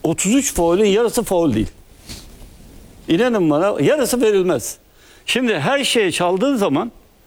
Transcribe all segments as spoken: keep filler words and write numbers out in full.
otuz üç faulün yarısı faul değil. İnanın bana, yarısı verilmez. Şimdi her şeye çaldığın zaman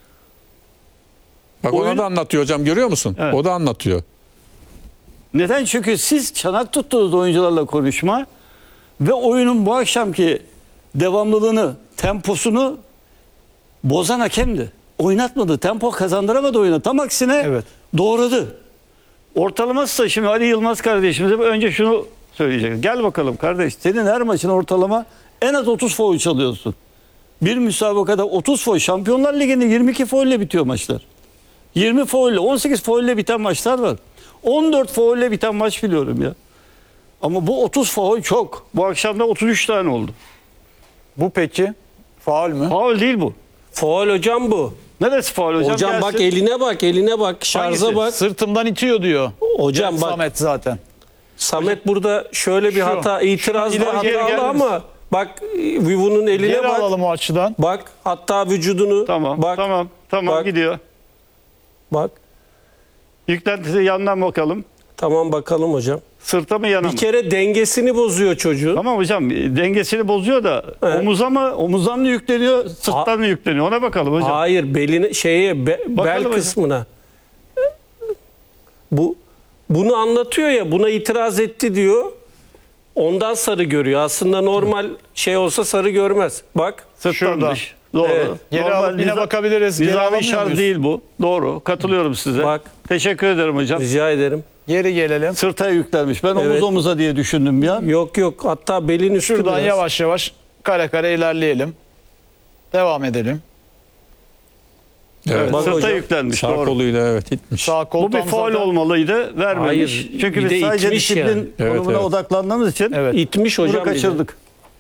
Bak oyun... ona da anlatıyor hocam, görüyor musun? Evet. O da anlatıyor. Neden? Çünkü siz çanak tuttuğunuz oyuncularla konuşma ve oyunun bu akşamki devamlılığını, temposunu bozan hakemdi. Oynatmadı, tempo kazandıramadı oyuna. Tam aksine Evet. doğradı. Ortalaması da şimdi Ali Yılmaz kardeşimize önce şunu söyleyecek. Gel bakalım kardeş, senin her maçın ortalama en az otuz faul çalıyorsun. Bir müsabakada otuz faul, Şampiyonlar Ligi'nde yirmi iki faul ile bitiyor maçlar. yirmi faul ile, on sekiz faul ile biten maçlar var. on dört faul ile biten maç biliyorum ya. Ama bu otuz faul çok. Bu akşam da otuz üç tane oldu. Bu peki faul mü? Faul değil bu. Faul hocam bu. Neresi faul hocam? Hocam Gelsin. bak eline bak, eline bak, şarja Hangisi? bak. Sırtımdan itiyor diyor. Hocam bak, Samet zaten. Samet burada şöyle bir Şu. hata, itirazlı İleri geri hatalı gelmesin. ama bak Vivu'nun eline Geri bak. alalım o açıdan. Bak hatta vücudunu Tamam, bak. tamam, tamam bak, gidiyor. Bak. Yüklentisi yandan bakalım. Tamam bakalım hocam. Sırta mı yana mı? Bir kere dengesini bozuyor çocuğun. Tamam hocam, dengesini bozuyor da Evet. omuza mı, omuzdan mı yükleniyor, sırttan mı yükleniyor? Ona bakalım hocam. Hayır, beline şeye be- bel hocam. kısmına. Bu bunu anlatıyor ya, buna itiraz etti diyor. Ondan sarı görüyor. Aslında normal şey olsa sarı görmez. Bak. Sırttanmış. Doğru. Evet. Geri Normal alıp yine niza- bakabiliriz. Geri Nizami alamıyor şart muyuz? değil bu. Doğru. Katılıyorum size. Bak. Teşekkür ederim hocam. Rica ederim. Geri gelelim. Sırta yüklenmiş. Ben omuz Evet. omuza diye düşündüm bir an. Yok yok, hatta belin üstü Şuradan biraz. yavaş yavaş kare kare ilerleyelim. Devam edelim. Evet, Bak sırta hocam, yükllenmiş. Sağ Doğru. koluyla evet itmiş. Sağ kol Bu bir tam faul zaten- olmalıydı. Vermemiş. Hayır, Çünkü bir biz de sadece itmiş disiplin yani. Evet, konumuna evet. odaklandığımız için Evet. İtmiş bunu hocam. bir de. kaçırdık.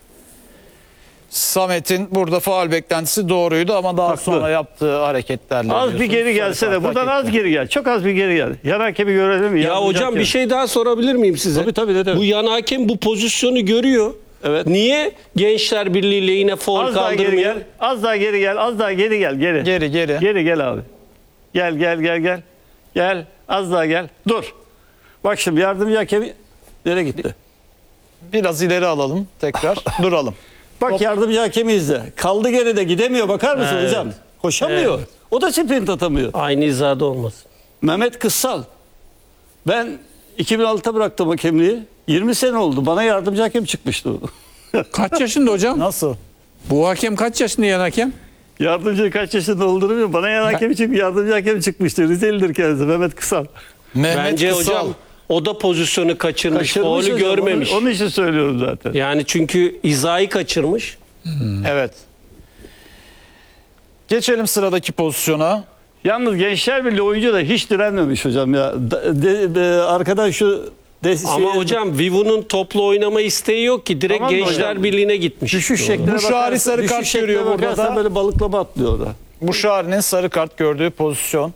Samet'in burada faul beklentisi doğruydu ama daha Haklı. sonra yaptığı hareketlerle. Az bir diyorsunuz, geri gelse de sarı kart buradan hak az etti. geri gel. Çok az bir geri gel. Yan hakemi görelim mi? Ya Yardımcı hocam hakem. bir şey daha sorabilir miyim size? Tabii tabii. Ne demek? Bu yan hakem bu pozisyonu görüyor. Evet. Niye Gençler Birliği lehine faul Az daha geri kaldırmıyor? gel. Az daha geri gel. Az daha geri gel. Geri. Geri geri. Geri gel abi. Gel gel gel gel. Gel. Az daha gel. Dur. Bak şimdi yardımcı hakemi nereye gitti? Biraz ileri alalım tekrar. Duralım. Bak yardımcı hakemi izle. Kaldı geride, gidemiyor. Bakar mısın Evet. hocam? Koşamıyor. O da sprint atamıyor. Aynı hizada olmasın. Mehmet Kıssal. Ben iki bin altıda bıraktım hakemliği. yirmi sene oldu. Bana yardımcı hakem çıkmıştı. Kaç yaşında hocam? Nasıl? Bu hakem kaç yaşında, yan hakem? Yardımcı kaç yaşında olduğunu bilmiyorum. Bana yan hakem çık, yardımcı hakem çıkmıştı. Rizeli'dir kendisi. Mehmet Kıssal. Mehmet Bence Kısal. hocam o da pozisyonu kaçırmış. Kaçırmış Faulü hocam. görmemiş. Onun, onun için söylüyorum zaten. Yani çünkü hizayı kaçırmış. Evet. Geçelim sıradaki pozisyona. Yalnız Gençler Birliği oyuncu da hiç direnmemiş hocam ya. Da- de- de- arkadan şu de- Ama şey- hocam Vivu'nun toplu oynama isteği yok ki. Direkt Tamam mı Gençler hocam? Birliği'ne gitmiş. düşüş şekline Bu şahri bakarsan- sarı düşüş kart şekline görüyor burada bakarsan da. böyle balıklama atlıyor orada. Bu Şahri'nin sarı kart gördüğü pozisyon.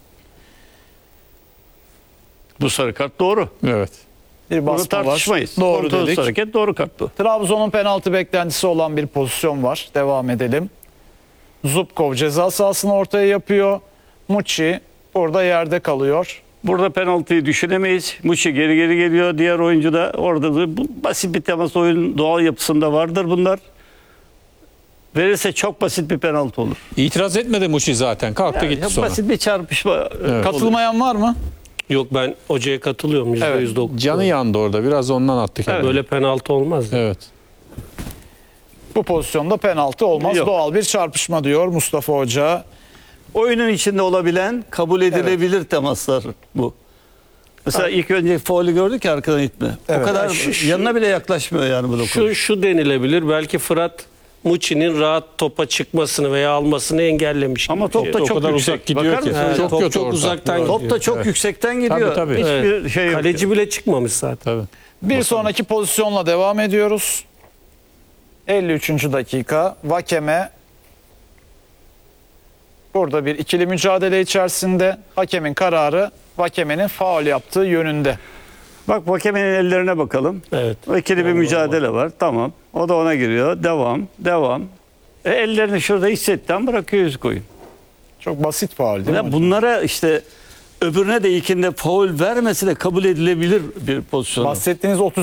Bu sarı kart doğru. Evet. Bir Bunu basma var. tartışmayız. Doğru Kontrolsüz dedik. hareket doğru kart bu. Trabzon'un penaltı beklentisi olan bir pozisyon var. Devam edelim. Zubkov ceza sahasını ortaya yapıyor. Muçi orada yerde kalıyor. Burada penaltıyı düşünemeyiz. Muçi geri geri geliyor. Diğer oyuncu da orada da bu basit bir temas, oyun doğal yapısında vardır bunlar. Verirse çok basit bir penaltı olur. İtiraz etmedi Muşi zaten. Kalktı Yani gitti sonra. basit bir çarpışma. Evet. olur. Katılmayan var mı? Yok, ben hocaya katılıyorum. yüzde yüz dokuz. Canı yandı orada. Biraz ondan attık. Evet. Böyle penaltı olmaz. Evet. Bu pozisyonda penaltı olmaz. Yok. Doğal bir çarpışma diyor Mustafa Hoca. Oyunun içinde olabilen, kabul edilebilir temaslar bu. Mesela ilk önce faulü gördük ya, arkadan itme. Evet. O kadar Ya şu- şu- yanına bile yaklaşmıyor yani bu dokun. Şu, şu denilebilir. Belki Fırat Muçi'nin rahat topa çıkmasını veya almasını engellemiş. Ama gibi top bir da şey. O çok kadar yüksek. uzak gidiyor Bakar ki. mısın? Evet, Çok top kötü çok orta. uzaktan Evet. Top da çok Evet. yüksekten gidiyor. Tabii, tabii. Hiçbir Evet. şey yok. Kaleci bile çıkmamış zaten. Tabii. Bir sonraki pozisyonla devam ediyoruz. elli üçüncü dakika. Vakeme burada bir ikili mücadele içerisinde hakemin kararı Vakeme'nin faul yaptığı yönünde. Bak Vakeme'nin ellerine bakalım. Evet. O ikili bir Yani mücadele var. Tamam. O da ona giriyor. Devam. Devam. E, ellerini şurada hissetten bırakıyor yüz koyun. Çok basit faul değil mi? Ya hocam? bunlara işte öbürüne de ilkinde faul vermesi de kabul edilebilir bir pozisyon. Bahsettiğiniz otuz